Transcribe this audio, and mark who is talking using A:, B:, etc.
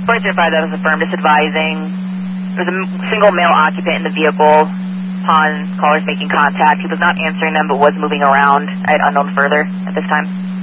A: certified that was affirmed, just advising there was a single male occupant in the vehicle upon callers making contact. He was not answering them but was moving around at unknown further at this time.